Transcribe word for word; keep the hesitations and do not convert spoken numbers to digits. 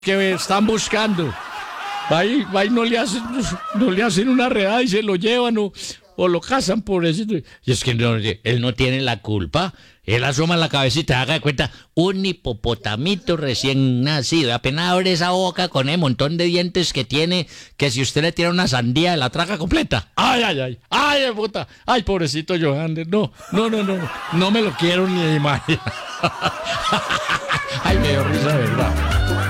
que están buscando. Ahí, ahí no le hacen, no le hacen una redada y se lo llevan o, o lo cazan por eso. Y es que no, él no tiene la culpa. Él asoma la cabecita, haga de cuenta, un hipopotamito recién nacido. Apenas abre esa boca con el montón de dientes que tiene, que si usted le tira una sandía, la traga completa. Ay, ay, ay, ay, puta. Ay, pobrecito Johannes. No, no, no, no, no me lo quiero ni imaginar. Ay, me dio risa, de verdad.